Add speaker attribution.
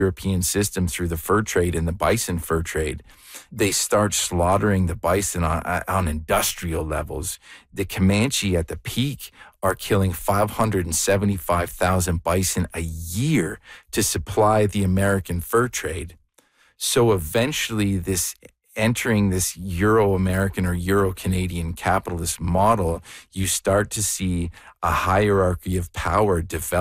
Speaker 1: European system through the fur trade and the bison fur trade. They start slaughtering the bison on industrial levels. The Comanche at the peak are killing 575,000 bison a year to supply the American fur trade. So eventually entering this Euro-American or Euro-Canadian capitalist model, you start to see a hierarchy of power develop